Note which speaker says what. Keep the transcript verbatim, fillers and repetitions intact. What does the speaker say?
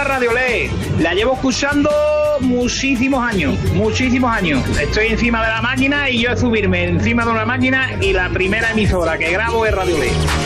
Speaker 1: la Radio Ley. La llevo escuchando muchísimos años, muchísimos años. Estoy encima de la máquina y yo es subirme encima de una máquina y la primera emisora que grabo es Radio Ley.